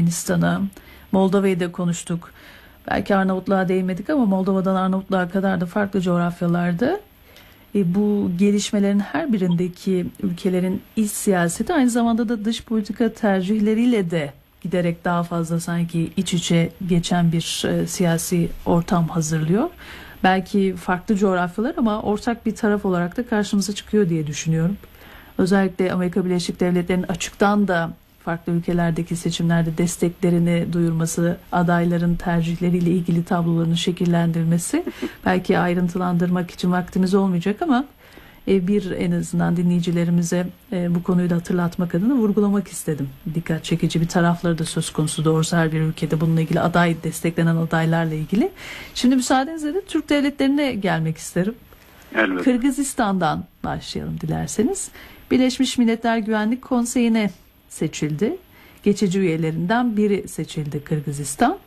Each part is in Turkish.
Türkmenistan'ı, Moldova'yı da konuştuk. Belki Arnavutluğa değinmedik ama Moldova'dan Arnavutluğa kadar da farklı coğrafyalarda bu gelişmelerin her birindeki ülkelerin iç siyaseti aynı zamanda da dış politika tercihleriyle de giderek daha fazla sanki iç içe geçen bir siyasi ortam hazırlıyor. Belki farklı coğrafyalar ama ortak bir taraf olarak da karşımıza çıkıyor diye düşünüyorum. Özellikle Amerika Birleşik Devletleri'nin açıktan da farklı ülkelerdeki seçimlerde desteklerini duyurması, adayların tercihleriyle ilgili tablolarını şekillendirmesi, belki ayrıntılandırmak için vaktimiz olmayacak ama bir en azından dinleyicilerimize bu konuyu da hatırlatmak adına vurgulamak istedim. Dikkat çekici bir tarafları da söz konusu doğrusu her bir ülkede bununla ilgili desteklenen adaylarla ilgili. Şimdi müsaadenizle de Türk devletlerine gelmek isterim. Elbette. Kırgızistan'dan başlayalım dilerseniz. Birleşmiş Milletler Güvenlik Konseyi'ne seçildi. Geçici üyelerinden biri seçildi Kırgızistan.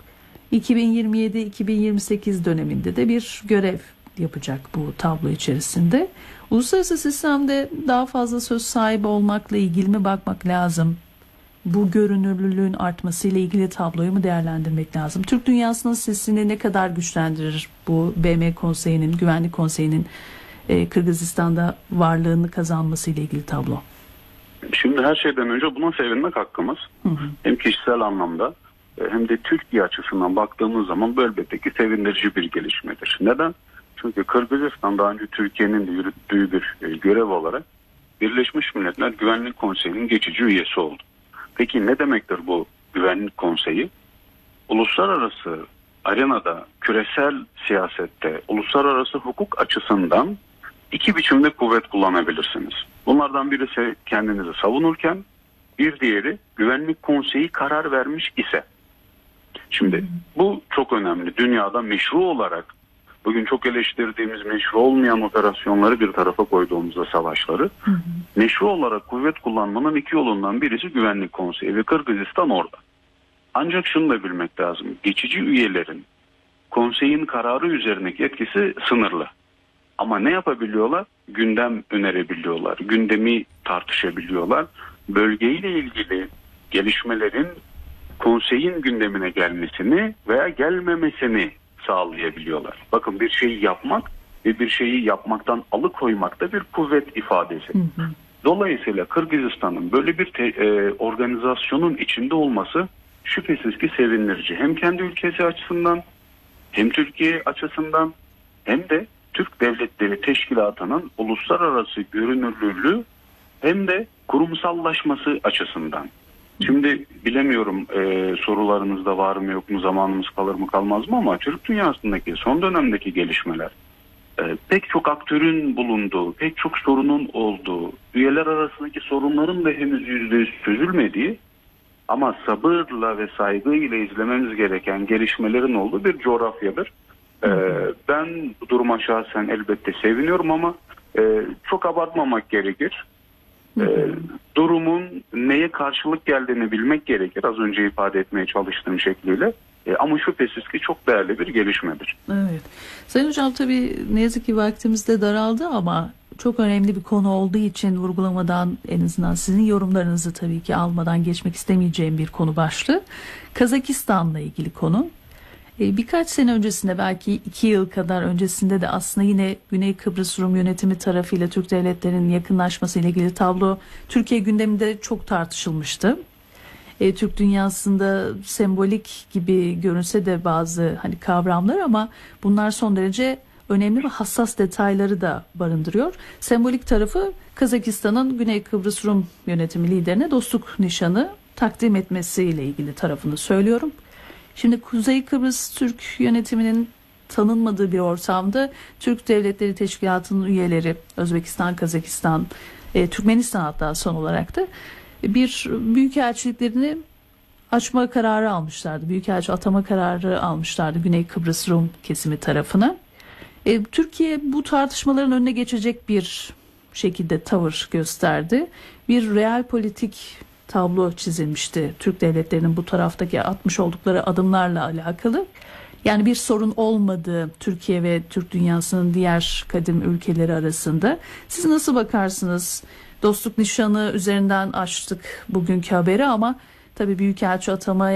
2027-2028 döneminde de bir görev yapacak bu tablo içerisinde. Uluslararası sistemde daha fazla söz sahibi olmakla ilgili mi bakmak lazım? Bu görünürlülüğün artmasıyla ilgili tabloyu mu değerlendirmek lazım? Türk dünyasının sesini ne kadar güçlendirir bu BM Konseyi'nin, Güvenlik Konseyi'nin Kırgızistan'da varlığını kazanmasıyla ilgili tablo? Şimdi her şeyden önce buna sevinmek hakkımız. Hem kişisel anlamda hem de Türkiye açısından baktığımız zaman bu elbette ki sevindirici bir gelişmedir. Neden? Çünkü Kırgızistan daha önce Türkiye'nin de yürüttüğü bir görev olarak Birleşmiş Milletler Güvenlik Konseyi'nin geçici üyesi oldu. Peki ne demektir bu Güvenlik Konseyi? Uluslararası arenada, küresel siyasette, uluslararası hukuk açısından iki biçimde kuvvet kullanabilirsiniz. Bunlardan birisi kendinizi savunurken, bir diğeri Güvenlik Konseyi karar vermiş ise. Şimdi bu çok önemli. Dünyada meşru olarak bugün çok eleştirdiğimiz meşru olmayan operasyonları bir tarafa koyduğumuzda savaşları, meşru olarak kuvvet kullanmanın iki yolundan birisi Güvenlik Konseyi ve Kırgızistan orada. Ancak şunu da bilmek lazım. Geçici üyelerin konseyin kararı üzerindeki etkisi sınırlı. Ama ne yapabiliyorlar? Gündem önerebiliyorlar. Gündemi tartışabiliyorlar. Bölgeyle ilgili gelişmelerin konseyin gündemine gelmesini veya gelmemesini sağlayabiliyorlar. Bakın bir şeyi yapmak ve bir şeyi yapmaktan alıkoymak da bir kuvvet ifadesi. Dolayısıyla Kırgızistan'ın böyle bir organizasyonun içinde olması şüphesiz ki sevindirici. Hem kendi ülkesi açısından hem Türkiye açısından hem de Türk Devletleri Teşkilatı'nın uluslararası görünürlüğü hem de kurumsallaşması açısından. Şimdi bilemiyorum sorularınızda var mı yok mu, zamanımız kalır mı kalmaz mı, ama Türk dünyasındaki son dönemdeki gelişmeler pek çok aktörün bulunduğu, pek çok sorunun olduğu, üyeler arasındaki sorunların da henüz %100 çözülmediği ama sabırla ve saygıyla izlememiz gereken gelişmelerin olduğu bir coğrafyadır. Ben bu duruma şahsen elbette seviniyorum ama çok abartmamak gerekir. Durumun neye karşılık geldiğini bilmek gerekir. Az önce ifade etmeye çalıştığım şekliyle. Ama şüphesiz ki çok değerli bir gelişmedir. Evet. Sayın Hocam, tabii ne yazık ki vaktimiz de daraldı ama çok önemli bir konu olduğu için vurgulamadan, en azından sizin yorumlarınızı tabii ki almadan geçmek istemeyeceğim bir konu başlığı. Kazakistan'la ilgili konu. Birkaç sene öncesinde, belki 2 yıl kadar öncesinde de aslında yine Güney Kıbrıs Rum yönetimi tarafıyla Türk devletlerinin yakınlaşması ile ilgili tablo Türkiye gündeminde çok tartışılmıştı. Türk dünyasında sembolik gibi görünse de bazı kavramlar, ama bunlar son derece önemli ve hassas detayları da barındırıyor. Sembolik tarafı, Kazakistan'ın Güney Kıbrıs Rum yönetimi liderine dostluk nişanı takdim etmesiyle ilgili tarafını söylüyorum. Şimdi Kuzey Kıbrıs Türk yönetiminin tanınmadığı bir ortamda Türk Devletleri Teşkilatı'nın üyeleri Özbekistan, Kazakistan, Türkmenistan hatta son olarak da bir büyükelçiliklerini açma kararı almışlardı. Büyükelçi atama kararı almışlardı Güney Kıbrıs Rum kesimi tarafına. Türkiye bu tartışmaların önüne geçecek bir şekilde tavır gösterdi. Bir real politik tablo çizilmişti Türk devletlerinin bu taraftaki atmış oldukları adımlarla alakalı. Yani bir sorun olmadığı Türkiye ve Türk dünyasının diğer kadim ülkeleri arasında. Siz nasıl bakarsınız? Dostluk nişanı üzerinden açtık bugünkü haberi ama tabii büyükelçi atamaya